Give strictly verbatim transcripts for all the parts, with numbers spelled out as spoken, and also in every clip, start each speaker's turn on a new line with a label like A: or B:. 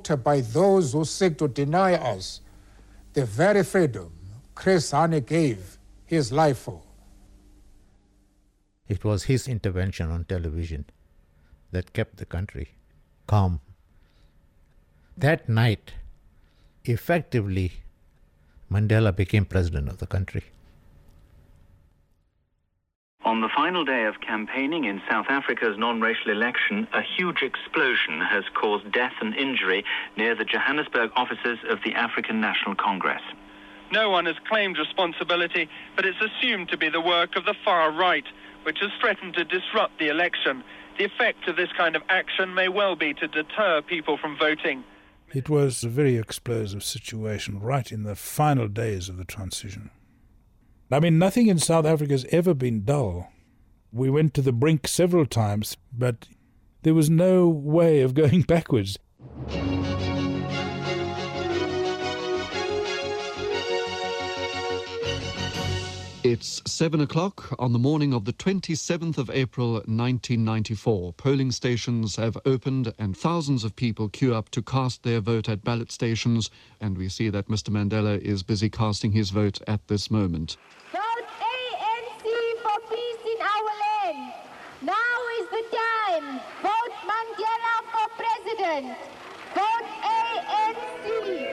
A: vote by those who seek to deny us the very freedom Chris Hani gave his life for.
B: It was his intervention on television that kept the country calm. That night, effectively, Mandela became president of the country.
C: On the final day of campaigning in South Africa's non-racial election, a huge explosion has caused death and injury near the Johannesburg offices of the African National Congress.
D: No one has claimed responsibility, but it's assumed to be the work of the far right, which has threatened to disrupt the election. The effect of this kind of action may well be to deter people from voting.
E: It was a very explosive situation right in the final days of the transition. I mean, nothing in South Africa has ever been dull. We went to the brink several times, but there was no way of going backwards.
F: It's seven o'clock on the morning of the twenty-seventh of April nineteen ninety-four. Polling stations have opened and thousands of people queue up to cast their vote at ballot stations, and we see that Mister Mandela is busy casting his vote at this moment.
G: Vote A N C for peace in our land. Now is the time. Vote Mandela for president. Vote A N C.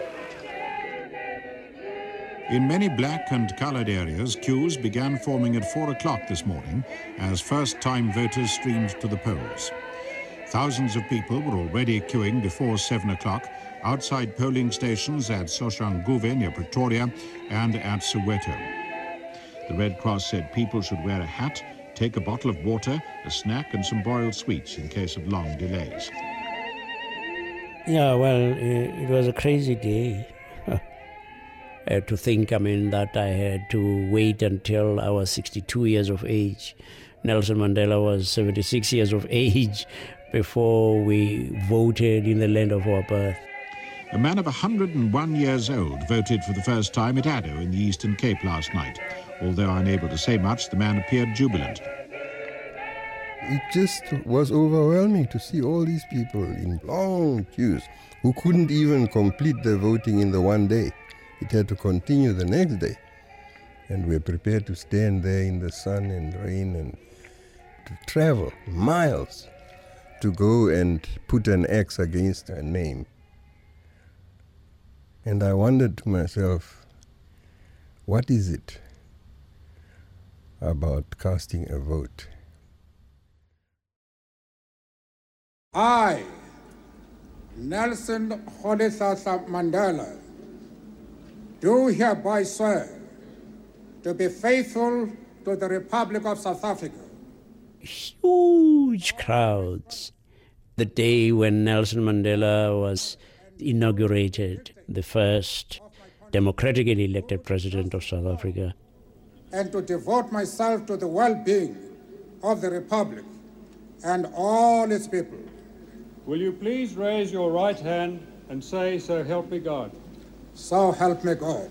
H: In many black and coloured areas, queues began forming at four o'clock this morning as first-time voters streamed to the polls. Thousands of people were already queuing before seven o'clock outside polling stations at Soshanguve near Pretoria and at Soweto. The Red Cross said people should wear a hat, take a bottle of water, a snack and some boiled sweets in case of long delays.
I: Yeah, well, it was a crazy day. Uh, to think, I mean, that I had to wait until I was sixty-two years of age. Nelson Mandela was seventy-six years of age before we voted in the land of our birth.
H: A man of one hundred and one years old voted for the first time at Addo in the Eastern Cape last night. Although unable to say much, the man appeared jubilant.
J: It just was overwhelming to see all these people in long queues who couldn't even complete their voting in the one day. It had to continue the next day. And we're prepared to stand there in the sun and rain and to travel miles to go and put an X against a name. And I wondered to myself, what is it about casting a vote?
A: I, Nelson Rolihlahla Mandela, do hereby swear to be faithful to the Republic of South Africa.
I: Huge crowds. The day when Nelson Mandela was inaugurated, the first democratically elected president of South Africa.
A: And to devote myself to the well-being of the Republic and all its people.
K: Will you please raise your right hand and say, "So help me God"?
A: So help me God.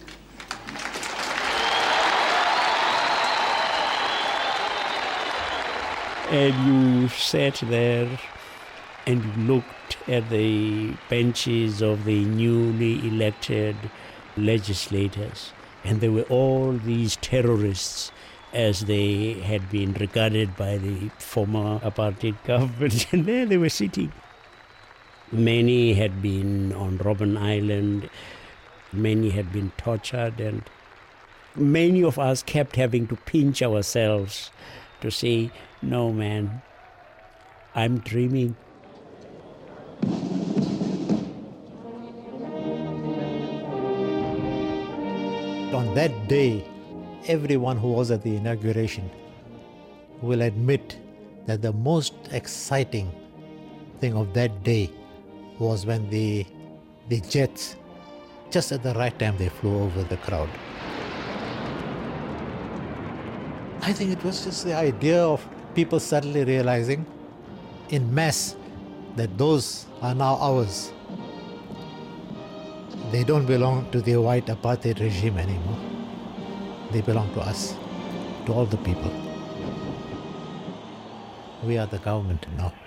I: And you sat there and you looked at the benches of the newly elected legislators, and there were all these terrorists as they had been regarded by the former apartheid government, and there they were sitting. Many had been on Robben Island, many had been tortured, and many of us kept having to pinch ourselves to say, no man, I'm dreaming.
B: On that day, everyone who was at the inauguration will admit that the most exciting thing of that day was when the, the jets, just at the right time, they flew over the crowd. I think it was just the idea of people suddenly realizing in mass that those are now ours. They don't belong to the white apartheid regime anymore. They belong to us, to all the people. We are the government now.